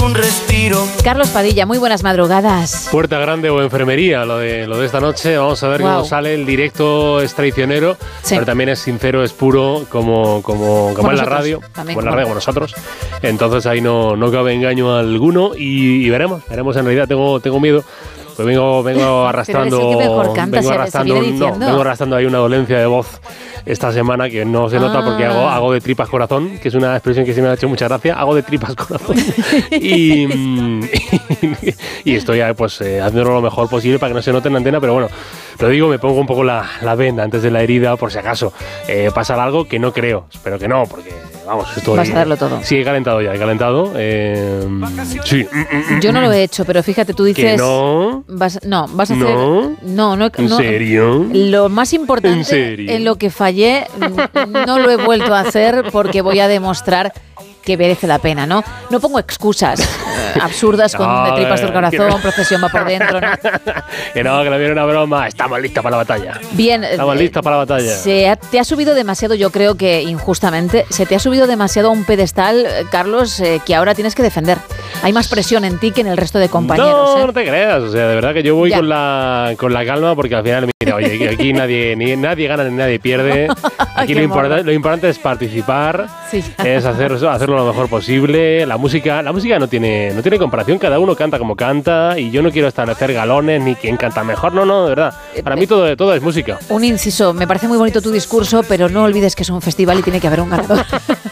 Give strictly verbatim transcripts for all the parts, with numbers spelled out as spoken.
un respiro. Carlos Padilla, muy buenas madrugadas. Puerta grande o enfermería, lo de, lo de esta noche. Vamos a ver wow. cómo sale. El directo es traicionero, sí. pero también es sincero, es puro, como, como, como en la radio, como en la radio, como nosotros. Entonces ahí no, no cabe engaño alguno y, y veremos, veremos en realidad. Tengo, tengo miedo. Pues vengo, vengo arrastrando, pero es el que mejor canta, vengo se, arrastrando, se no, vengo arrastrando ahí una dolencia de voz esta semana que no se nota ah. porque hago, hago de tripas corazón, que es una expresión que sí me ha hecho mucha gracia. Hago de tripas corazón y, y, y estoy pues eh, haciendo lo mejor posible para que no se note en la antena, pero bueno, lo digo, me pongo un poco la, la venda antes de la herida por si acaso eh, pasa algo que no creo, espero que no, porque vamos, estoy... Vas a darlo todo. Sí, he calentado ya, he calentado. Eh, sí. Yo no lo he hecho, pero fíjate, tú dices... ¿Que no? Vas, no, vas a ¿No? hacer... No, no. ¿En no, serio? Lo más importante ¿En serio? en lo que fallé, no lo he vuelto a hacer porque voy a demostrar que merece la pena, ¿no? No pongo excusas eh, absurdas con no, de tripas del corazón, no. procesión va por dentro, ¿no? Que no, que no viene una broma. Estamos listos para la batalla. Bien. Estamos eh, listos para la batalla. Se ha, te ha subido demasiado, yo creo que injustamente, se te ha subido demasiado a un pedestal, Carlos, eh, que ahora tienes que defender. Hay más presión en ti que en el resto de compañeros. No, ¿eh? no te creas. O sea, de verdad que yo voy con la, con la calma porque al final, mira, oye, aquí nadie, ni, nadie gana ni nadie pierde. Aquí lo, importa, lo importante es participar, sí, es hacer, hacerlo lo mejor posible. La música, la música no tiene, no tiene comparación, cada uno canta como canta y yo no quiero establecer galones ni quién canta mejor, no, no, de verdad. Para mí todo, todo es música. Un inciso, me parece muy bonito tu discurso, pero no olvides que es un festival y tiene que haber un ganador.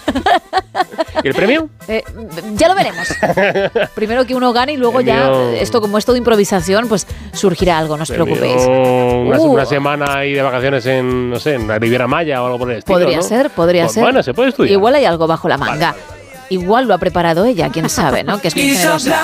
¿Y el premio? Eh, ya lo veremos. Primero que uno gane y luego ya, esto como es todo improvisación, pues surgirá algo, no os preocupéis. Una, uh. una semana ahí de vacaciones en, no sé, en la Riviera Maya o algo por el estilo, Podría ¿no? ser, podría pues ser. Bueno, se puede estudiar. Igual hay algo bajo la manga. Vale, vale, vale. Igual lo ha preparado ella, quién sabe, ¿no? Que es muy generosa.